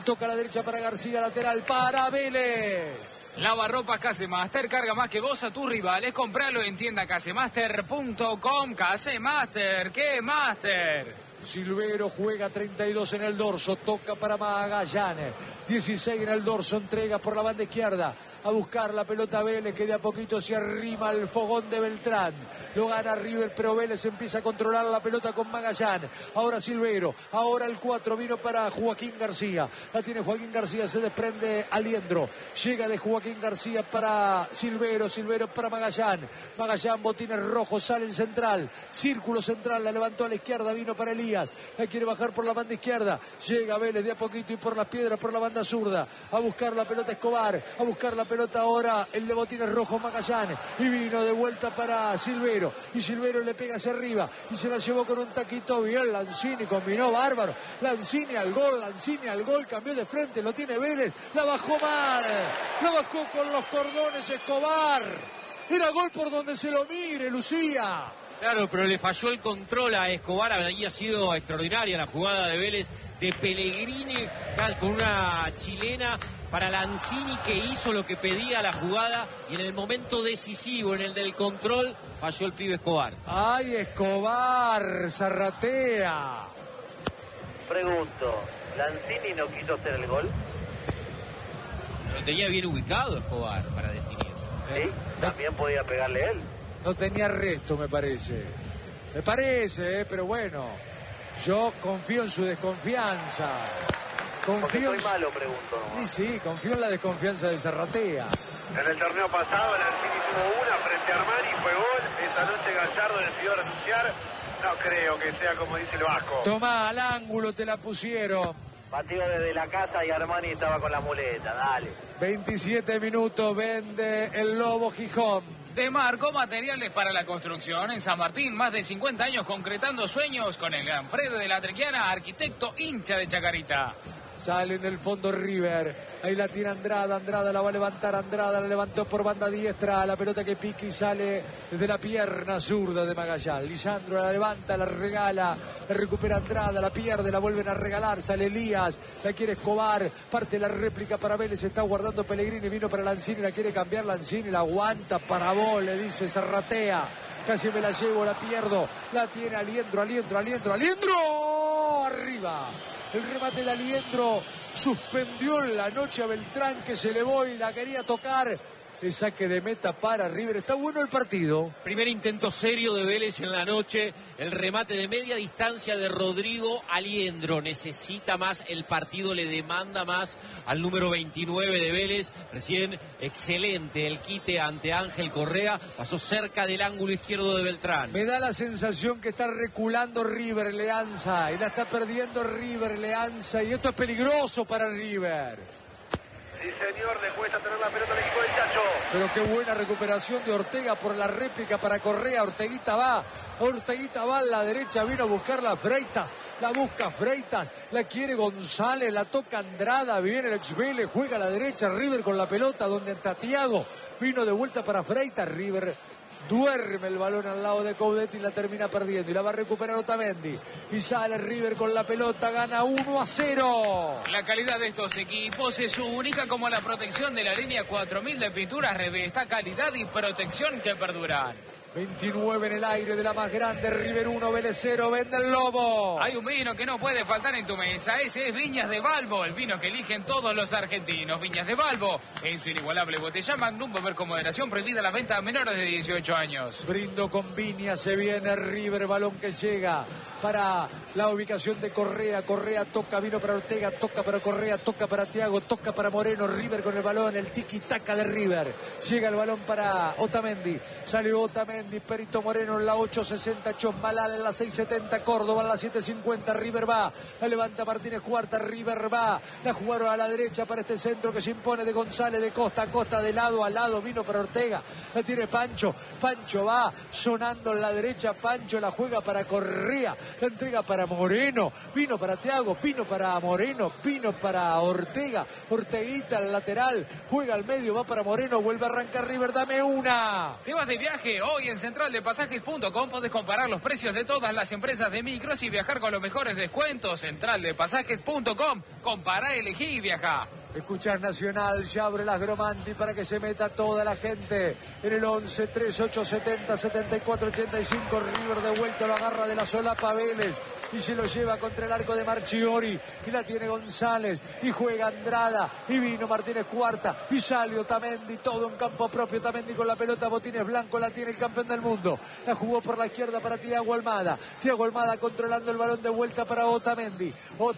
Toca a la derecha para García, lateral para Vélez. Lavarropas Casemaster, carga más que vos a tus rivales. Compralo en tienda casemaster.com. Casemaster, ¿qué Master? Silvero juega 32 en el dorso, toca para Magallanes, 16 en el dorso, entrega por la banda izquierda, a buscar la pelota Vélez, que de a poquito se arrima al fogón de Beltrán, lo gana River, pero Vélez empieza a controlar la pelota con Magallanes, ahora Silvero, ahora el 4 vino para Joaquín García, la tiene Joaquín García, se desprende Aliendro, llega de Joaquín García para Silvero, Silvero para Magallanes, botines rojos, sale el central, círculo central, la levantó a la izquierda, vino para Elías, la quiere bajar por la banda izquierda, llega Vélez de a poquito y por las piedras por la banda zurda, a buscar la pelota Escobar, a buscar la pelota ahora el de botines rojos Magallanes, y vino de vuelta para Silvero, y Silvero le pega hacia arriba, y se la llevó con un taquito bien, Lanzini combinó bárbaro, Lanzini al gol, cambió de frente, lo tiene Vélez, la bajó mal, la bajó con los cordones Escobar, era gol por donde se lo mire, Lucía. Claro, pero le falló el control a Escobar, había sido extraordinaria la jugada de Vélez, de Pellegrini con una chilena para Lanzini, que hizo lo que pedía la jugada, y en el momento decisivo, en el del control, falló el pibe Escobar. ¡Ay, Escobar! ¡Zarratea! Pregunto, ¿Lanzini no quiso hacer el gol? Lo tenía bien ubicado Escobar para definir. ¿Sí? ¿También podía pegarle él? No tenía resto, me parece. Me parece, pero bueno. Yo confío en su desconfianza. Porque soy malo, pregunto. Sí, confío en la desconfianza de Zarratea. En el torneo pasado, Lanzini tuvo una frente a Armani, fue gol. Esta noche Gallardo decidió renunciar. No creo que sea como dice el Vasco. Tomá, al ángulo te la pusieron. Batió desde la casa y Armani estaba con la muleta, dale. 27 minutos, vende el Lobo Gijón. Demarco Materiales para la Construcción en San Martín, más de 50 años concretando sueños con el gran Fred de la Trequiana, arquitecto hincha de Chacarita. Sale en el fondo River, ahí la tira Andrada, Andrada la va a levantar, Andrada la levantó por banda diestra, la pelota que pica y sale desde la pierna zurda de Magallanes. Lisandro la levanta, la regala, la recupera Andrada, la pierde, la vuelven a regalar, sale Elías, la quiere Escobar, parte la réplica para Vélez, está guardando Pellegrini, vino para Lanzini, la quiere cambiar Lanzini, la aguanta para vos, le dice Zarratea, casi me la llevo, la pierdo, la tiene Aliendro, arriba. El remate de Aliendro suspendió en la noche a Beltrán, que se elevó y la quería tocar. El saque de meta para River. Está bueno el partido. Primer intento serio de Vélez en la noche. El remate de media distancia de Rodrigo Aliendro. Necesita más, el partido le demanda más al número 29 de Vélez. Recién excelente el quite ante Ángel Correa. Pasó cerca del ángulo izquierdo de Beltrán. Me da la sensación que está reculando River Leanza. Y la está perdiendo River Leanza. Y esto es peligroso para River. Sí, señor, le cuesta tener la pelota al equipo del Chacho. Pero qué buena recuperación de Ortega por la réplica para Correa. Orteguita va a la derecha, vino a buscar la Freitas. La busca Freitas, la quiere González, la toca Andrada, viene el ex Vélez, juega a la derecha, River con la pelota, donde está Thiago, vino de vuelta para Freitas, River duerme el balón al lado de Coudet y la termina perdiendo, y la va a recuperar Otamendi, y sale River con la pelota, gana 1-0. La calidad de estos equipos es única, como la protección de la línea 4000 de pinturas Revesta, calidad y protección que perduran. 29 en el aire de la más grande, River 1, Vélez 0, vende el Lobo. Hay un vino que no puede faltar en tu mesa, ese es Viñas de Balbo, el vino que eligen todos los argentinos. Viñas de Balbo, en su inigualable botella Magnum, beber con moderación, prohibida la venta a menores de 18 años. Brindo con Viña, se viene River, balón que llega para la ubicación de Correa, Correa toca, vino para Ortega, toca para Correa, toca para Thiago, toca para Moreno, River con el balón, el tiki-taka de River, llega el balón para Otamendi, salió Otamendi, Perito Moreno en la 8.60, Chosmalal en la 6.70, Córdoba en la 7.50, River va, la levanta Martínez Cuarta, River va, la jugaron a la derecha para este centro que se impone de González, de costa a costa, de lado a lado, vino para Ortega, la tiene Pancho, Pancho va, sonando en la derecha, Pancho la juega para Correa, la entrega para Moreno, vino para Thiago, vino para Moreno, vino para Ortega, Orteguita al lateral, juega al medio, va para Moreno, vuelve a arrancar River, dame una. ¿Te vas de viaje? Hoy en centraldepasajes.com podés comparar los precios de todas las empresas de micros y viajar con los mejores descuentos. Centraldepasajes.com. Compará, elegí y viajá. Escuchar Nacional, ya abre las Gromanti para que se meta toda la gente en el 11 3870 7485. River de vuelta, lo agarra de la solapa Vélez y se lo lleva contra el arco de Marchiori y la tiene González y juega Andrada y vino Martínez Cuarta y sale Otamendi, todo en campo propio. Otamendi con la pelota, botines blancos, la tiene el campeón del mundo, la jugó por la izquierda para Thiago Almada. Thiago Almada controlando el balón de vuelta para Otamendi.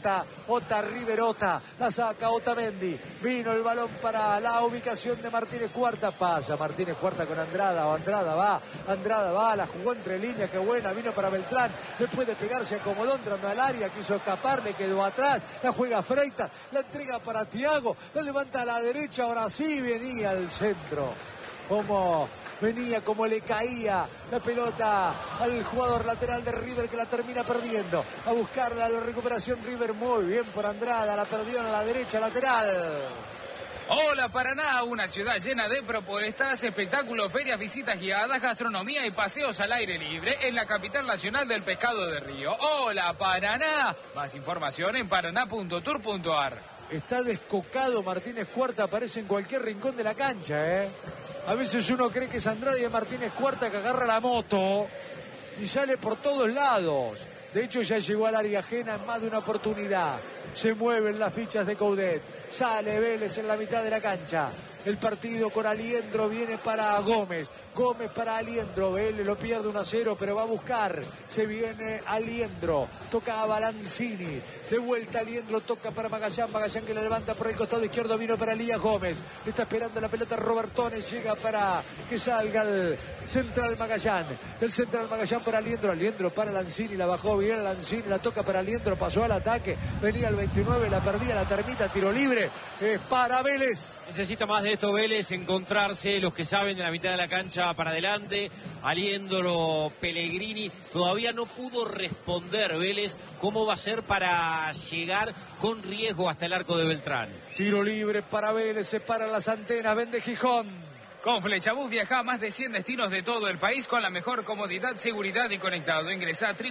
River, la saca Otamendi, vino el balón para la ubicación de Martínez Cuarta, pasa Martínez Cuarta con Andrada, Andrada va, la jugó entre líneas, qué buena, vino para Beltrán, le puede pegarse, acomodó entrando al área, quiso escapar, le quedó atrás, la juega Freitas, la entrega para Thiago, la levanta a la derecha, ahora sí venía al centro, como le caía la pelota al jugador lateral de River, que la termina perdiendo. A buscarla, la recuperación River, muy bien por Andrada, la perdió en la derecha lateral. Hola Paraná, una ciudad llena de propuestas, espectáculos, ferias, visitas guiadas, gastronomía y paseos al aire libre en la capital nacional del pescado de Río. Hola Paraná, más información en paraná.tour.ar. Está descocado Martínez Cuarta, aparece en cualquier rincón de la cancha, A veces uno cree que es Andrade y Martínez Cuarta que agarra la moto y sale por todos lados. De hecho, ya llegó al área ajena en más de una oportunidad. Se mueven las fichas de Coudet. Sale Vélez en la mitad de la cancha. El partido con Aliendro viene para Gómez. Gómez para Aliendro. Vélez lo pierde 1-0, pero va a buscar. Se viene Aliendro. Toca a Balanzini. De vuelta Aliendro. Toca para Magallán. Magallán que la levanta por el costado izquierdo. Vino para Elías Gómez. Está esperando la pelota Robertone. Llega para que salga el central Magallán. Del central Magallán para Aliendro. Aliendro para Lanzini. La bajó bien Lanzini. La toca para Aliendro. Pasó al ataque. Venía el 29. La perdía. La termita. Tiro libre. Es para Vélez. Necesita más de esto Vélez, encontrarse los que saben de la mitad de la cancha para adelante. Aliendro, Pellegrini, todavía no pudo responder Vélez cómo va a ser para llegar con riesgo hasta el arco de Beltrán. Tiro libre para Vélez, se paran las antenas, vende Gijón. Con Flechabús viaja a más de 100 destinos de todo el país con la mejor comodidad, seguridad y conectado. Ingresa a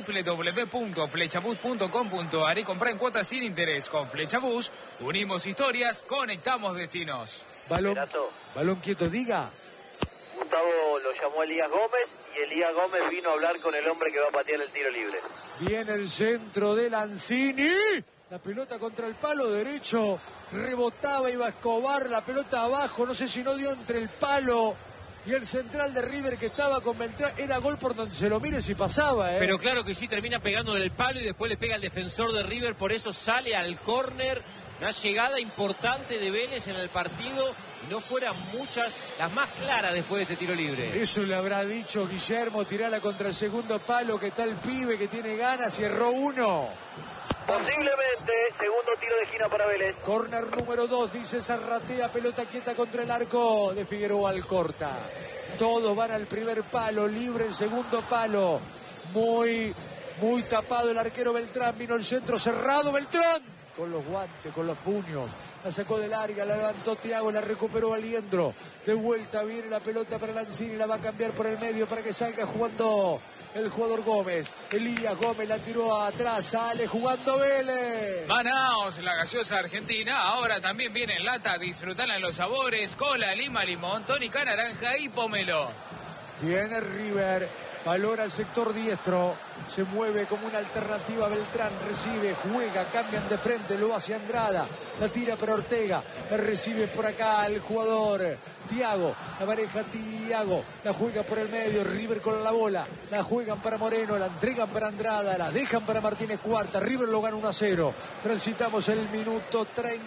www.flechabús.com.ar y compra en cuotas sin interés. Con Flechabús unimos historias, conectamos destinos. Balón quieto, diga. Gustavo lo llamó Elías Gómez y Elías Gómez vino a hablar con el hombre que va a patear el tiro libre. Viene el centro de Lanzini. La pelota contra el palo derecho. Rebotaba, iba a Escobar, la pelota abajo. No sé si no dio entre el palo y el central de River que estaba con Beltrán. Era gol por donde se lo mire si pasaba, Pero claro que sí, termina pegando en el palo y después le pega al defensor de River. Por eso sale al córner. Una llegada importante de Vélez en el partido y no fueran muchas, las más claras después de este tiro libre. Eso le habrá dicho Guillermo, tirala contra el segundo palo, que está el pibe que tiene ganas y erró uno. Posiblemente, segundo tiro de esquina para Vélez. Corner número 2, dice Zarratea, pelota quieta contra el arco de Figueroa Alcorta. Todos van al primer palo, libre el segundo palo. Muy tapado el arquero Beltrán, vino el centro cerrado Beltrán. Con los guantes, con los puños, la sacó de larga, la levantó Thiago, la recuperó Aliendro, de vuelta viene la pelota para Lanzini, la va a cambiar por el medio para que salga jugando el jugador Gómez. Elías Gómez la tiró atrás, sale jugando Vélez. Manaos, la gaseosa argentina, ahora también viene en lata, disfrutala en los sabores, cola, lima, limón, tónica, naranja y pomelo. Viene River, valora el sector diestro, se mueve como una alternativa Beltrán, recibe, juega, cambian de frente, lo hace Andrada, la tira para Ortega, la recibe por acá el jugador Thiago, la pareja Thiago, la juega por el medio, River con la bola, la juegan para Moreno, la entregan para Andrada, la dejan para Martínez Cuarta, River lo gana 1-0, transitamos el minuto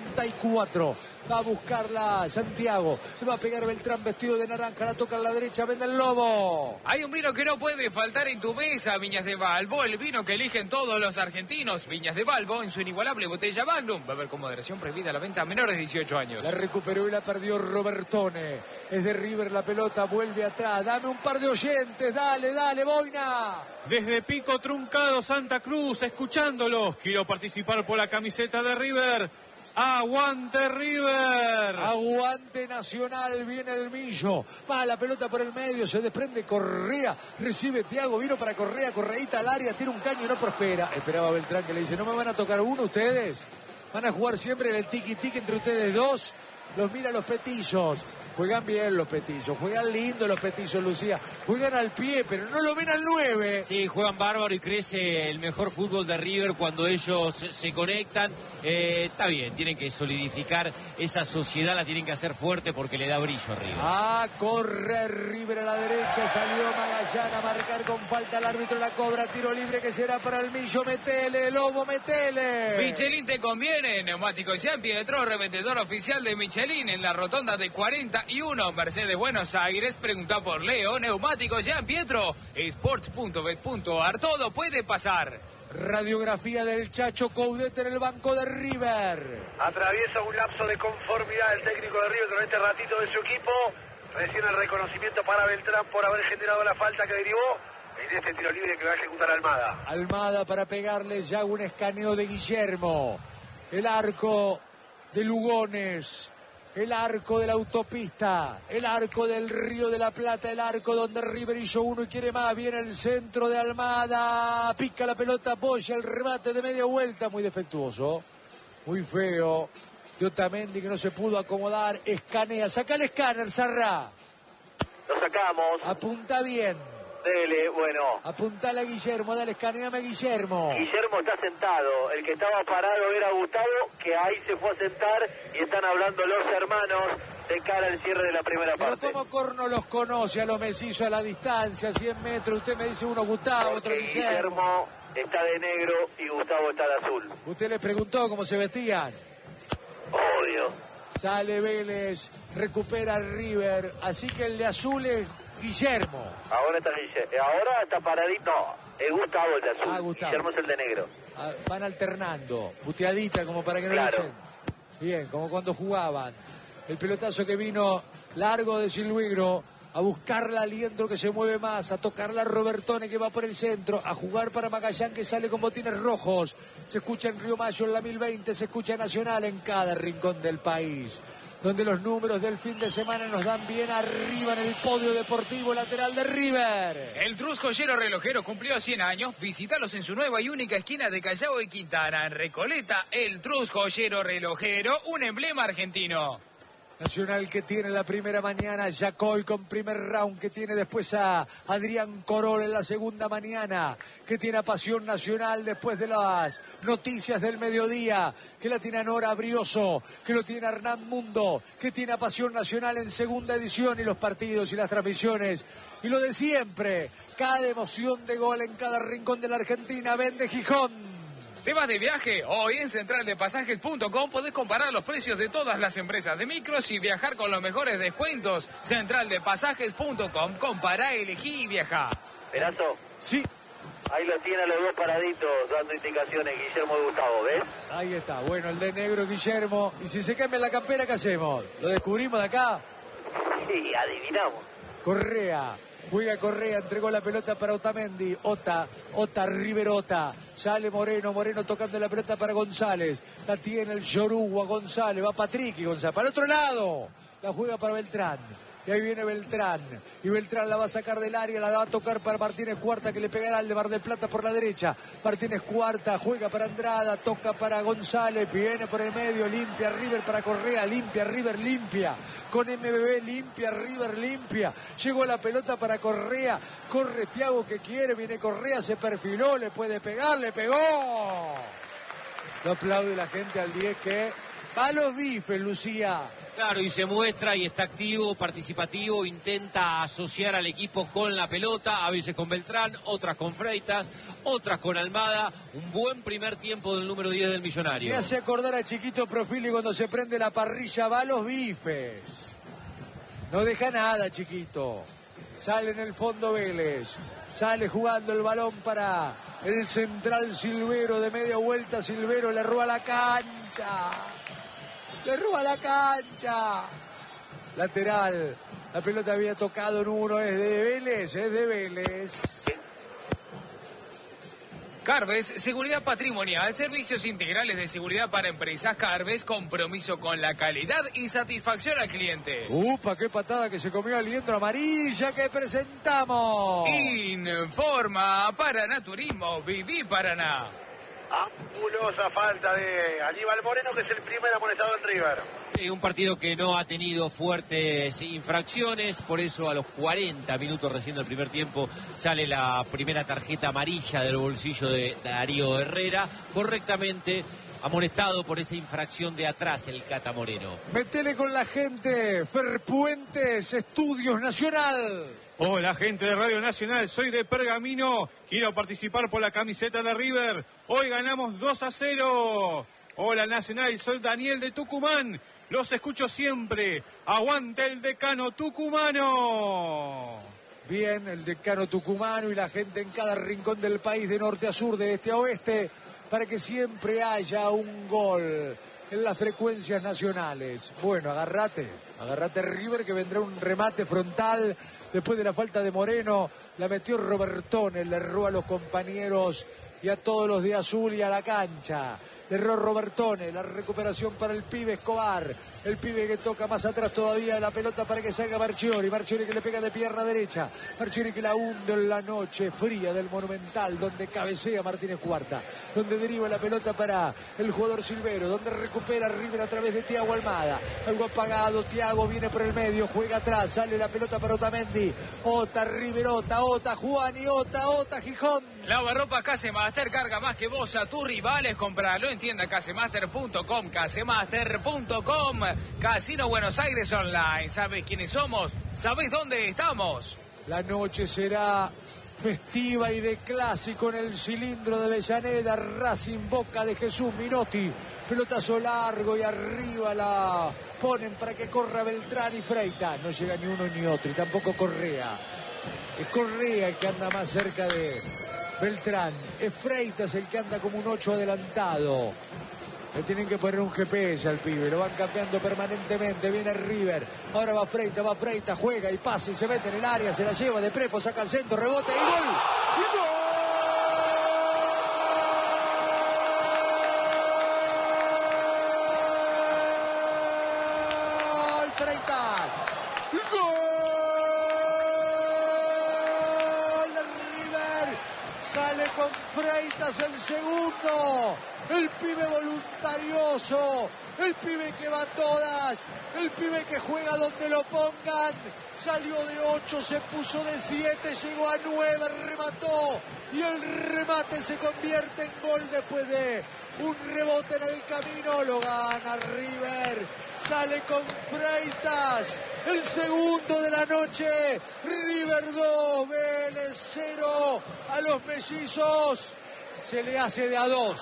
34, va a buscarla Santiago, le va a pegar Beltrán vestido de naranja, la toca a la derecha, vende el Lobo. Hay un vino que no puede faltar en tu mesa, Viñas de Valvo, el vino que eligen todos los argentinos. Viñas de Valvo en su inigualable botella Magnum. Beber con moderación, prohibida la venta a menores de 18 años. La recuperó y la perdió Robertone. Es de River la pelota, vuelve atrás. Dame un par de oyentes, dale, Boina. Desde Pico Truncado, Santa Cruz, escuchándolos. Quiero participar por la camiseta de River. ¡Aguante River! Aguante Nacional, viene el Millo, va la pelota por el medio, se desprende Correa, recibe Thiago, vino para Correa, Correita al área, tira un caño y no prospera. Esperaba Beltrán que le dice, ¿no me van a tocar uno ustedes? ¿Van a jugar siempre en el tiki-tiki entre ustedes dos? Los mira los petizos. Juegan bien los petizos, juegan lindo los petizos, Lucía. Juegan al pie, pero no lo ven al 9. Sí, juegan bárbaro y crece el mejor fútbol de River cuando ellos se conectan. Está bien, tienen que solidificar esa sociedad, la tienen que hacer fuerte porque le da brillo a River. A correr River a la derecha, salió Magallán a marcar con falta, el árbitro la cobra, tiro libre que será para el Millo. Metele, Lobo, metele. Michelin te conviene, Neumáticos Jean Pietro, revendedor oficial de Michelin en la rotonda de 41 Mercedes Buenos Aires. Pregunta por Leo. Neumáticos Jean Pietro, sports.bet.ar, todo puede pasar. Radiografía del Chacho Coudet en el banco de River. Atraviesa un lapso de conformidad el técnico de River con este ratito de su equipo. Recién el reconocimiento para Beltrán por haber generado la falta que derivó en este tiro libre que va a ejecutar Almada. Almada para pegarle ya un escaneo de Guillermo. El arco de Lugones. El arco de la autopista, el arco del Río de la Plata, el arco donde River hizo uno y quiere más. Viene el centro de Almada, pica la pelota, apoya el remate de media vuelta, muy defectuoso, muy feo. De Otamendi que no se pudo acomodar, escanea, saca el escáner, Sarra. Lo sacamos. Apunta bien. Dele, bueno. Apuntale a Guillermo, dale, escaneame a Guillermo. Guillermo está sentado, el que estaba parado era Gustavo, que ahí se fue a sentar y están hablando los hermanos de cara al cierre de la primera Pero parte. como Corno los conoce a los mellizos a la distancia, 100 metros, usted me dice uno Gustavo, otro Porque Guillermo está de negro y Gustavo está de azul. Usted les preguntó cómo se vestían. Obvio. Sale Vélez, recupera River, así que el de azul es Guillermo. Ahora está paradito. No, es Gustavo el de azul. Gustavo. Guillermo es el de negro. Van alternando, puteadita como para que no Claro. lo echen. Bien, como cuando jugaban. El pelotazo que vino largo de Silvegro, a buscarla a Liendro que se mueve más, a tocarla a Robertone que va por el centro, a jugar para Magallán que sale con botines rojos. Se escucha en Río Mayo en la 1020, se escucha Nacional en cada rincón del país, donde los números del fin de semana nos dan bien arriba en el podio deportivo lateral de River. El Trus Joyero Relojero cumplió 100 años. Visítalos en su nueva y única esquina de Callao y Quintana, en Recoleta. El Trus Joyero Relojero, un emblema argentino. Nacional que tiene la primera mañana, Yacoy con primer round, que tiene después a Adrián Corol en la segunda mañana, que tiene a Pasión Nacional después de las noticias del mediodía, que la tiene a Nora Brioso, que lo tiene a Hernán Mundo, que tiene a Pasión Nacional en segunda edición, y los partidos y las transmisiones, y lo de siempre, cada emoción de gol en cada rincón de la Argentina. Vende Gijón. ¿Te vas de viaje? Hoy en centraldepasajes.com podés comparar los precios de todas las empresas de micros y viajar con los mejores descuentos. Centraldepasajes.com, compará, elegí y viajá. Perazo, Sí, ahí lo tiene a los dos paraditos dando indicaciones, Guillermo y Gustavo, ¿ves? ahí está, bueno, el de negro Guillermo. Y si se cambia la campera, ¿qué hacemos? ¿Lo descubrimos de acá? Sí, adivinamos. Correa, juega Correa, entregó la pelota para Otamendi, Ota, Riverota, sale Moreno tocando la pelota para González, la tiene el Yoruba, González, va Patrick y González, para el otro lado, la juega para Beltrán. Y ahí viene Beltrán, y Beltrán la va a sacar del área, la va a tocar para Martínez Cuarta, que le pegará al de Mar del Plata por la derecha. Martínez Cuarta, juega para Andrada, toca para González, viene por el medio, limpia River para Correa, limpia River, limpia, con MBB, limpia River, limpia. Llegó la pelota para Correa, corre Thiago que quiere, viene Correa, se perfiló, le puede pegar, le pegó. Lo aplaude la gente al 10 que va a los bifes, Lucía. Claro, y se muestra y está activo, participativo, intenta asociar al equipo con la pelota, a veces con Beltrán, otras con Freitas, otras con Almada. Un buen primer tiempo del número 10 del Millonario. Me hace acordar a Chiquito Profili cuando se prende la parrilla, va a los bifes. No deja nada, Chiquito. Sale en el fondo Vélez. Sale jugando el balón para el central Silvero, de media vuelta Silvero, le roba la cancha. Le roba la cancha. Lateral. La pelota había tocado en uno. Es de Vélez. Carves, seguridad patrimonial, servicios integrales de seguridad para empresas. Carves, compromiso con la calidad y satisfacción al cliente. ¡Upa! ¡Qué patada que se comió Aliendro! Amarilla que presentamos. Informa Paraná Turismo, viví Paraná. Ampulosa falta de Aníbal Moreno, que es el primer amonestado en River. Un partido que no ha tenido fuertes infracciones, por eso a los 40 minutos recién del primer tiempo sale la primera tarjeta amarilla del bolsillo de Darío Herrera, correctamente amonestado por esa infracción de atrás el Cata Moreno. Metele con la gente, Ferpuentes, Estudios Nacional. Hola gente de Radio Nacional, soy de Pergamino, quiero participar por la camiseta de River, hoy ganamos 2-0. Hola Nacional, soy Daniel de Tucumán, los escucho siempre, aguante el decano tucumano. Bien, el decano tucumano y la gente en cada rincón del país, de norte a sur, de este a oeste, para que siempre haya un gol en las frecuencias nacionales. Bueno, agárrate River, que vendrá un remate frontal después de la falta de Moreno. La metió Robertone, le erró a los compañeros y a todos los de azul y a la cancha. Le erró Robertone, la recuperación para el pibe Escobar. El pibe que toca más atrás todavía la pelota para que salga Marchiori. Marchiori que le pega de pierna derecha. Marchiori que la hunde en la noche fría del Monumental, donde cabecea Martínez Cuarta, donde deriva la pelota para el jugador Silvero, donde recupera River a través de Thiago Almada. Algo apagado, Thiago viene por el medio, juega atrás, sale la pelota para Otamendi. Ota, River, Ota, Juani, Ota, Gijón. Lavarropas Casemaster, carga más que vos a tus rivales, compralo en tienda casemaster.com, casemaster.com. Casino Buenos Aires Online. ¿Sabés quiénes somos? ¿Sabés dónde estamos? La noche será festiva y de clásico en el cilindro de Avellaneda. Racing, Boca de Jesús Minotti. Pelotazo largo y arriba la ponen para que corra Beltrán y Freitas. No llega ni uno ni otro y tampoco Correa. Es Correa el que anda más cerca de Beltrán. Es Freitas el que anda como un 8 adelantado. Le tienen que poner un GPS al pibe, lo van cambiando permanentemente. Viene River, ahora va Freitas, juega y pasa y se mete en el área, se la lleva de Prefo, saca al centro, rebote y gol. ¡Y gol! Freitas. ¡Gol de River! Sale con Freitas el segundo. El pibe voluntarioso, el pibe que va a todas, el pibe que juega donde lo pongan. Salió de 8, se puso de 7, llegó a 9, remató. Y el remate se convierte en gol después de un rebote en el camino. Lo gana River, sale con Freitas. El segundo de la noche, River 2, Vélez 0. A los mellizos se le hace de a 2.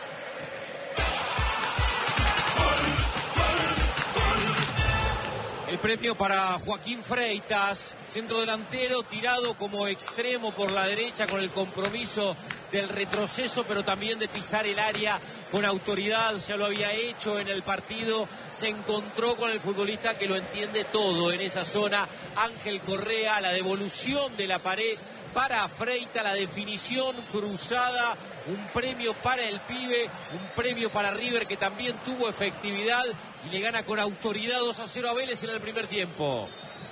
El premio para Joaquín Freitas, centro delantero, tirado como extremo por la derecha con el compromiso del retroceso, pero también de pisar el área con autoridad. Ya lo había hecho en el partido, se encontró con el futbolista que lo entiende todo en esa zona, Ángel Correa. La devolución de la pared para Freitas, la definición cruzada, un premio para el pibe, un premio para River que también tuvo efectividad y le gana con autoridad 2-0 a Vélez en el primer tiempo.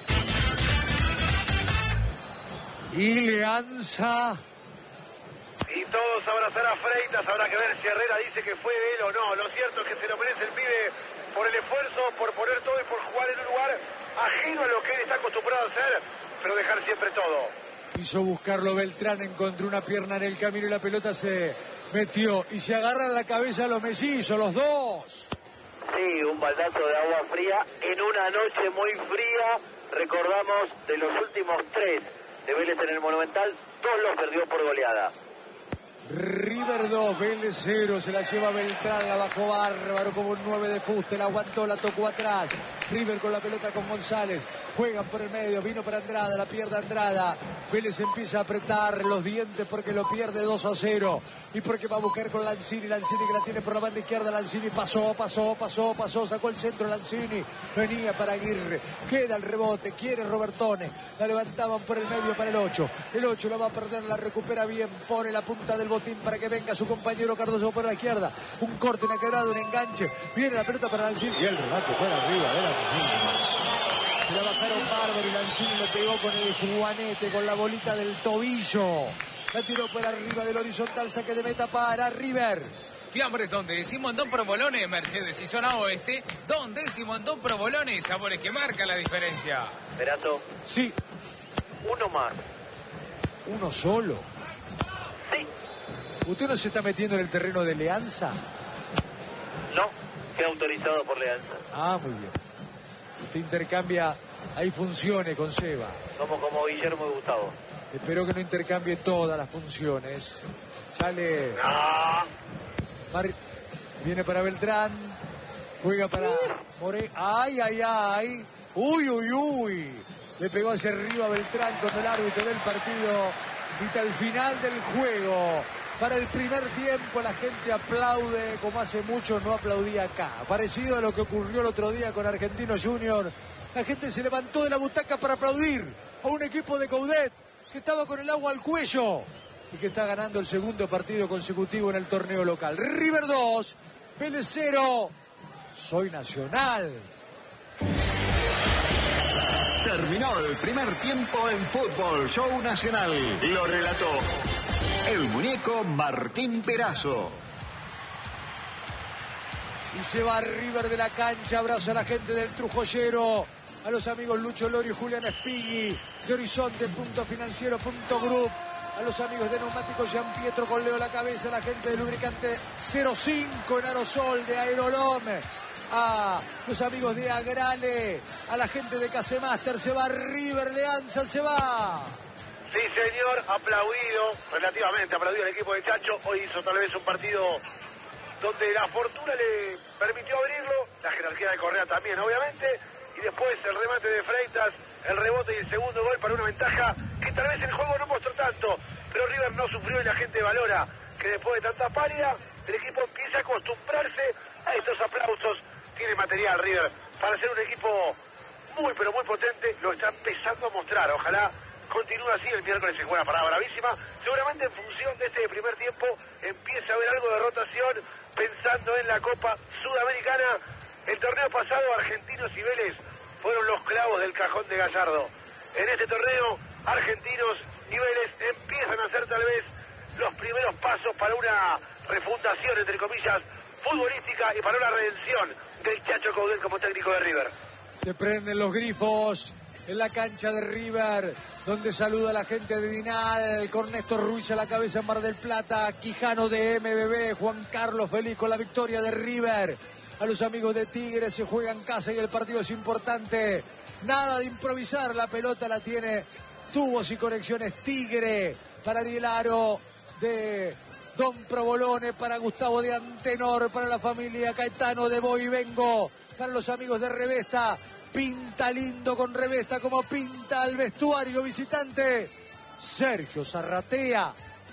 Y Leanza. Y todos abrazar a Freitas, habrá que ver si Herrera dice que fue de él o no. Lo cierto es que se lo merece el pibe por el esfuerzo, por poner todo y por jugar en un lugar ajeno a lo que él está acostumbrado a hacer, pero dejar siempre todo. Quiso buscarlo Beltrán, encontró una pierna en el camino y la pelota se metió. Y se agarran la cabeza los mellizos, los dos. Sí, un baldazo de agua fría en una noche muy fría. Recordamos, de los últimos 3 de Vélez en el Monumental, 2 los perdió por goleada. River 2, Vélez 0, se la lleva Beltrán, la bajó bárbaro como un 9 de fuste, la aguantó, la tocó atrás. River con la pelota con González, juegan por el medio, vino para Andrada, la pierde Andrada. Vélez empieza a apretar los dientes porque lo pierde 2-0 y porque va a buscar con Lanzini que la tiene por la banda izquierda. Lanzini pasó, sacó el centro Lanzini, venía para Aguirre, queda el rebote, quiere Robertone, la levantaban por el medio para el 8 la va a perder, la recupera bien, pone la punta del botín para que venga su compañero Cardoso por la izquierda. Un corte, una quebrada, un enganche. Viene la pelota para Lanzini. Y el remate fuera arriba de Lanzini. Se la bajaron bárbaro y Lanzini le pegó con el juanete, con la bolita del tobillo. La tiró por arriba del horizontal, saque de meta para River. Fiambres donde Simondón Provolone, Mercedes y zona oeste, donde Simondón Provolone, sabores que marcan la diferencia. Perazo. Sí. Uno más. ¿Uno solo? Sí. ¿Usted no se está metiendo en el terreno de Leanza? No, queda autorizado por Leanza. Ah, muy bien. Usted intercambia, ahí funcione con Seba. Somos como Guillermo y Gustavo. Espero que no intercambie todas las funciones. Sale... Viene para Beltrán. Juega para More. ¡Ay, ay, ay! ¡Uy, uy, uy! Le pegó hacia arriba Beltrán con el árbitro del partido. Hasta el final del juego. Para el primer tiempo la gente aplaude como hace mucho no aplaudía acá. Parecido a lo que ocurrió el otro día con Argentino Junior. La gente se levantó de la butaca para aplaudir a un equipo de Coudet que estaba con el agua al cuello y que está ganando el segundo partido consecutivo en el torneo local. River 2, Vélez 0. Soy Nacional. Terminó el primer tiempo en Fútbol Show Nacional. Lo relató el muñeco Martín Perazo. Y se va River de la cancha. Abrazo a la gente del Trujollero. A los amigos Lucho Lorio y Julián Espigui. De Horizonte.financiero.group. A los amigos de Neumáticos Jean Pietro con Leo la cabeza. A la gente de Lubricante 05 en Aerosol de Aerolom. A los amigos de Agrale. A la gente de Casemaster. Se va River Leanza. Se va. Sí, señor, aplaudido, relativamente aplaudido el equipo de Chacho. Hoy hizo tal vez un partido donde la fortuna le permitió abrirlo, la jerarquía de Correa también, obviamente, y después el remate de Freitas, el rebote y el segundo gol para una ventaja que tal vez el juego no mostró tanto, pero River no sufrió y la gente valora que después de tanta pálida, el equipo empieza a acostumbrarse a estos aplausos. Tiene material River para ser un equipo muy, pero muy potente, lo está empezando a mostrar, ojalá continúa así. El miércoles se juega parada bravísima. Seguramente en función de este primer tiempo empieza a haber algo de rotación pensando en la Copa Sudamericana. El torneo pasado Argentinos y Vélez fueron los clavos del cajón de Gallardo. En este torneo Argentinos y Vélez empiezan a hacer tal vez los primeros pasos para una refundación, entre comillas, futbolística y para una redención del Chacho Coudet como técnico de River. Se prenden los grifos en la cancha de River, donde saluda a la gente de Dinal, con Néstor Ruiz a la cabeza en Mar del Plata, Quijano de MBB, Juan Carlos feliz con la victoria de River. A los amigos de Tigre, se juega en casa y el partido es importante. Nada de improvisar, la pelota la tiene Tubos y Conexiones Tigre, para Ariel Aro de Don Provolone, para Gustavo de Antenor, para la familia Caetano de Voy y Vengo, para los amigos de Revesta. Pinta lindo con Revesta, como pinta el vestuario visitante Sergio Zarratea.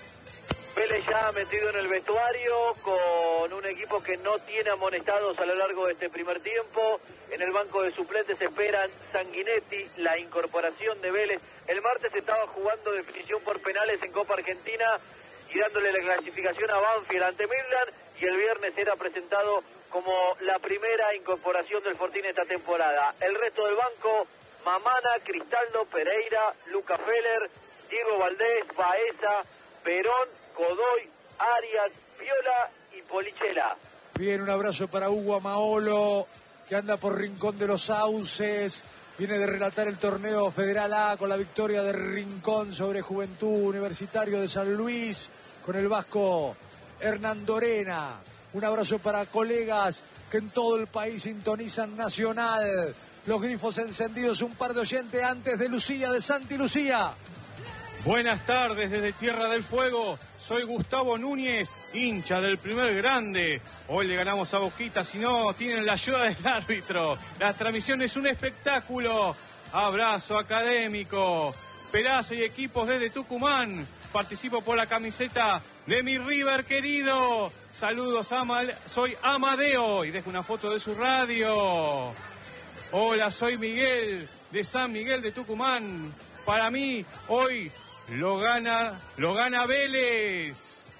Vélez ya metido en el vestuario con un equipo que no tiene amonestados a lo largo de este primer tiempo. En el banco de suplentes esperan Sanguinetti, la incorporación de Vélez. El martes estaba jugando definición por penales en Copa Argentina y dándole la clasificación a Banfield ante Midland, y el viernes era presentado como la primera incorporación del Fortín esta temporada. El resto del banco: Mamana, Cristaldo, Pereira, Luca Feller, Diego Valdés, Baeza, Perón, Godoy, Arias, Viola y Polichela. Bien, un abrazo para Hugo Amaolo, que anda por Rincón de los Sauces. Viene de relatar el torneo Federal A con la victoria de Rincón sobre Juventud Universitario de San Luis, con el vasco Hernando Orena. Un abrazo para colegas que en todo el país sintonizan Nacional. Los grifos encendidos, un par de oyentes antes de Lucía, de Santi Lucía. Buenas tardes desde Tierra del Fuego. Soy Gustavo Núñez, hincha del primer grande. Hoy le ganamos a Boquita, si no tienen la ayuda del árbitro. La transmisión es un espectáculo. Abrazo académico. Perazo y equipos desde Tucumán. Participo por la camiseta de mi River querido. Saludos, soy Amadeo y dejo una foto de su radio. Hola, soy Miguel de San Miguel de Tucumán. Para mí, hoy lo gana Vélez.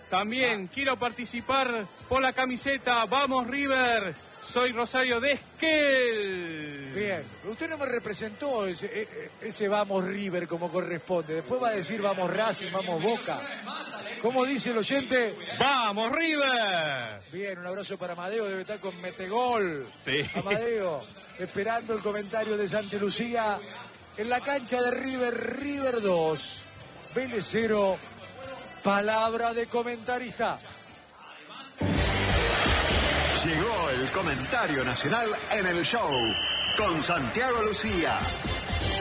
También quiero participar por la camiseta. ¡Vamos, River! Soy Rosario de Esquel. Bien, usted no me representó ese Vamos River como corresponde. Después va a decir Vamos Racing, Vamos Boca. ¿Cómo dice el oyente? ¡Vamos, River! Bien, un abrazo para Amadeo, debe estar con Metegol. Sí. Amadeo, esperando el comentario de Santa Lucía en la cancha de River. River 2, Vélez 0. Palabra de comentarista. Llegó el comentario nacional en el show con Santiago Lucía.